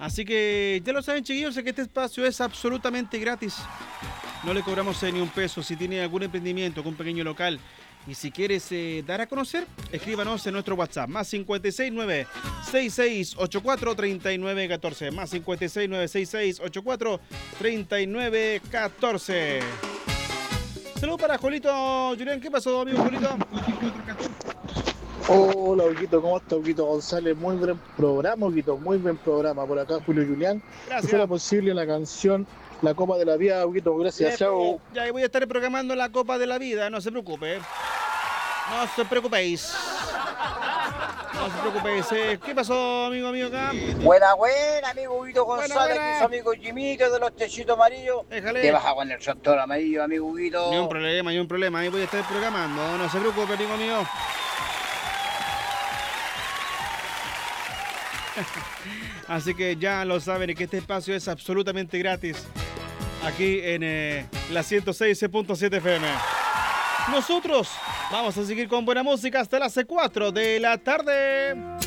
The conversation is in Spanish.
Así que ya lo saben, chiquillos, que este espacio es absolutamente gratis. No le cobramos ni un peso. Si tiene algún emprendimiento, algún pequeño local y si quieres dar a conocer, escríbanos en nuestro WhatsApp, más 569-6684-3914, más 569-6684-3914. Saludos para Julito Julián. ¿Qué pasó, amigo Julito? Hola, Huguito, ¿cómo está, Huguito González? Muy buen programa, Huguito, muy buen programa. Por acá, Julio Julián. Si fuera Gracias. posible, la canción La Copa de la Vida, Huguito, gracias, chao. Ya voy a estar programando la Copa de la Vida, no se preocupe. No se preocupéis. No se preocupéis. ¿Qué pasó, amigo mío acá? Buena, amigo Huguito Buena, González, buena. aquí su amigo Jimito de los techitos amarillos. Déjale. Te baja con el tractor amarillo, amigo Huguito. Ni un problema. Ahí voy a estar programando. No se preocupe, amigo mío. Así que ya lo saben, que este espacio es absolutamente gratis. Aquí en la 106.7 FM. Nosotros vamos a seguir con buena música hasta las 4 de la tarde.